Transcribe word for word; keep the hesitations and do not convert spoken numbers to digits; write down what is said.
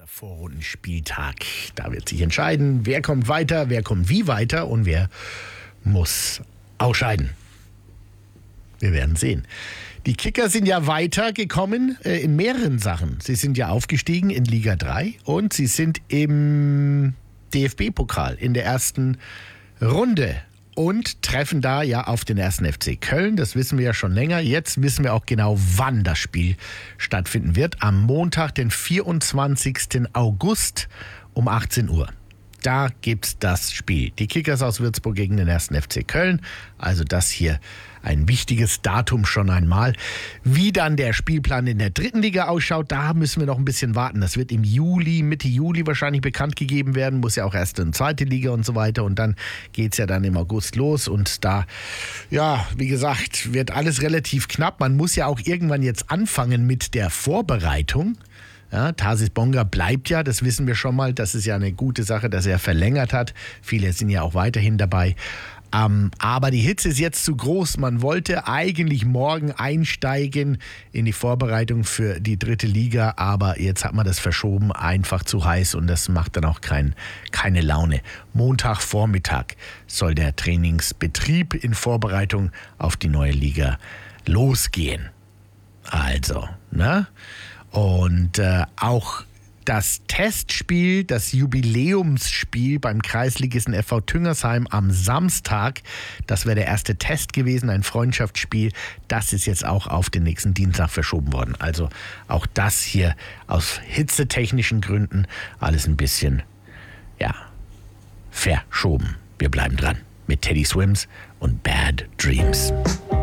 Vorrundenspieltag. Da wird sich entscheiden, wer kommt weiter, wer kommt wie weiter und wer muss ausscheiden. Wir werden sehen. Die Kicker sind ja weitergekommen äh, in mehreren Sachen. Sie sind ja aufgestiegen in Liga drei und sie sind im D F B-Pokal in der ersten Runde und treffen da ja auf den ersten F C Köln. Das wissen wir ja schon länger. Jetzt wissen wir auch genau, wann das Spiel stattfinden wird. Am Montag, den vierundzwanzigsten August um achtzehn Uhr. Da gibt's das Spiel. Die Kickers aus Würzburg gegen den ersten F C Köln. Also das hier ein wichtiges Datum schon einmal. Wie dann der Spielplan in der dritten Liga ausschaut, da müssen wir noch ein bisschen warten. Das wird im Juli, Mitte Juli wahrscheinlich bekannt gegeben werden. Muss ja auch erst in zweite Liga und so weiter. Und dann geht's ja dann im August los. Und da, ja, wie gesagt, wird alles relativ knapp. Man muss ja auch irgendwann jetzt anfangen mit der Vorbereitung. Ja, Tarsis Bonga bleibt ja, das wissen wir schon mal. Das ist ja eine gute Sache, dass er verlängert hat. Viele sind ja auch weiterhin dabei. Ähm, aber die Hitze ist jetzt zu groß. Man wollte eigentlich morgen einsteigen in die Vorbereitung für die dritte Liga, aber jetzt hat man das verschoben, einfach zu heiß und das macht dann auch kein, keine Laune. Montagvormittag soll der Trainingsbetrieb in Vorbereitung auf die neue Liga losgehen. Also, ne? Und äh, auch das Testspiel, das Jubiläumsspiel beim Kreisligisten F V Tüngersheim am Samstag, das wäre der erste Test gewesen, ein Freundschaftsspiel, das ist jetzt auch auf den nächsten Dienstag verschoben worden. Also auch das hier aus hitzetechnischen Gründen alles ein bisschen, ja, verschoben. Wir bleiben dran mit Teddy Swims und Bad Dreams.